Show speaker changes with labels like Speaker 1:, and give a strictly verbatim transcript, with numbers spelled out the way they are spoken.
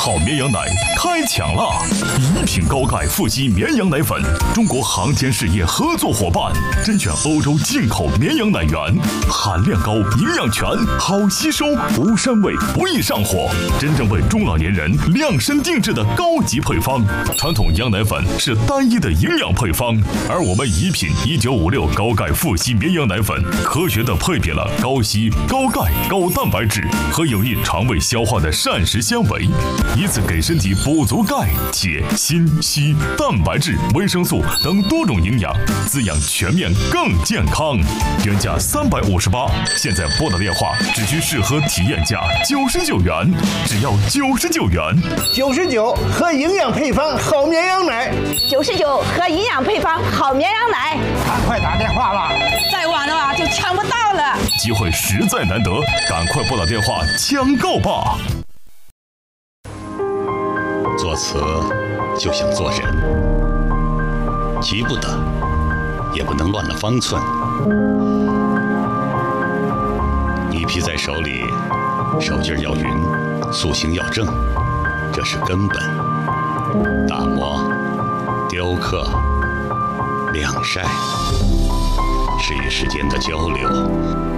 Speaker 1: 好绵羊奶开抢啦！一品高钙富硒绵羊奶粉，中国航天事业合作伙伴，甄选欧洲进口绵羊奶源，含量高，营养全，好吸收，无膻味，不易上火，真正为中老年人量身定制的高级配方。传统羊奶粉是单一的营养配方，而我们一品一九五六高钙富硒绵羊奶粉，科学的配比了高硒、高钙、高蛋白质和有益肠胃消化的膳食纤维，以此给身体补足钙、铁、锌、硒、蛋白质、维生素等多种营养，滋养全面更健康。原价三百五十八，现在拨打电话只需试喝体验价九十九元，只要九十九元。
Speaker 2: 九十九喝营养配方好绵羊奶，
Speaker 3: 九十九喝营养配方好绵羊奶，
Speaker 2: 赶快打电话吧，
Speaker 3: 再晚的话就抢不到了。
Speaker 1: 机会实在难得，赶快拨打电话抢购吧。
Speaker 4: 作词就像做人，急不得，也不能乱了方寸。泥皮在手里，手劲要匀，塑形要正，这是根本。打磨、雕刻、晾晒，是与时间的交流。